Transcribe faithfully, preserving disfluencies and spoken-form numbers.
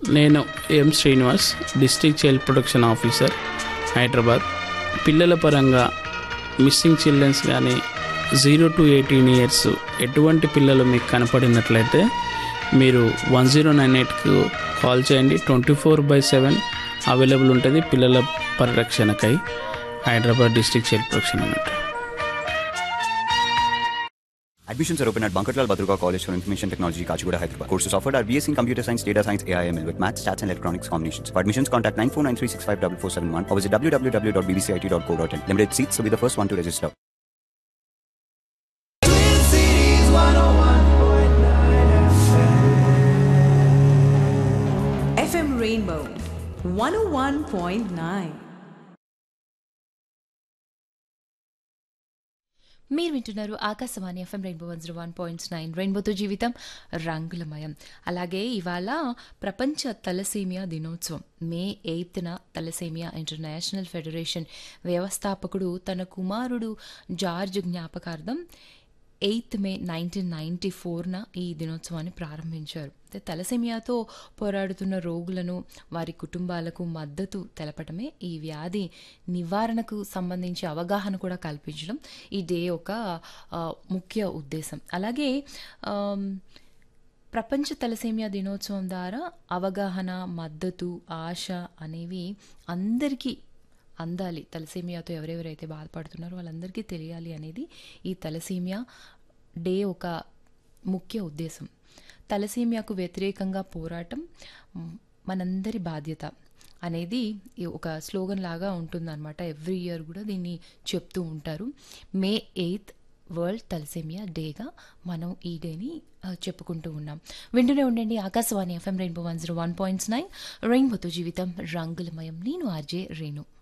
నేను ఎం Srinivas, district child protection officer, Hyderabad. పిల్లల పరంగా మిస్సింగ్ చిల్డ్రన్స్ కానీ జీరో టు ఎయిటీన్ ఇయర్స్ ఎటువంటి పిల్లలు మీకు కనపడినట్లయితే మీరు వన్ జీరో నైన్ ఎయిట్కు కాల్ చేయండి. Twenty four by seven available ఉంటుంది పిల్లల పరిరక్షణకై. హైదరాబాద్ డిస్ట్రిక్ట్ చైల్డ్ ప్రొటెక్షన్ అన్నట్టు. Admissions are open at Bankarlal Badruga College for Information Technology, Kachiguda, Hyderabad. Courses offered are B S c in Computer Science, Data Science, A I M L with Maths, Stats and Electronics combinations. For admissions, contact nine four nine three six five four four seven one or visit w w w dot b b c i t dot co dot in. Limited seats, so be the first one to register. F M Rainbow one oh one point nine. మీరు వింటున్నారు Akashvani FM rainbow one zero one point nine. రెయిన్బోతో జీవితం రంగులమయం. అలాగే ఇవాళ ప్రపంచ thalassemia దినోత్సవం. మే ఎయిత్న thalassemia international federation వ్యవస్థాపకుడు తన కుమారుడు జార్జ్ జ్ఞాపకార్థం ఎయిత్ మే నైన్టీన్ నైంటీ ఫోర్న ఈ దినోత్సవాన్ని ప్రారంభించారు. తలసేమియాతో పోరాడుతున్న రోగులను వారి కుటుంబాలకు మద్దతు తెలపడమే ఈ వ్యాధి నివారణకు సంబంధించి అవగాహన కూడా కల్పించడం ఈ డే ఒక ముఖ్య ఉద్దేశం. అలాగే ప్రపంచ తలసేమియా దినోత్సవం ద్వారా అవగాహన, మద్దతు, ఆశ అనేవి అందరికీ అందాలి. తలసేమియాతో ఎవరెవరైతే బాధపడుతున్నారో వాళ్ళందరికీ తెలియాలి అనేది ఈ తలసేమియా డే ఒక ముఖ్య ఉద్దేశం. తలసేమియాకు వ్యతిరేకంగా పోరాటం మనందరి బాధ్యత అనేది ఒక స్లోగన్ లాగా ఉంటుందన్నమాట. ఎవ్రీ ఇయర్ కూడా దీన్ని చెప్తూ ఉంటారు. మే ఎయిత్ వరల్డ్ తలసేమియా డేగా మనం ఈ డేని చెప్పుకుంటూ ఉన్నాం. వింటూనే ఉండండి Akashvani FM rainbow one zero one point nine. రెయిన్బోతో జీవితం రంగులమయం. నేను ఆర్జే రేణు.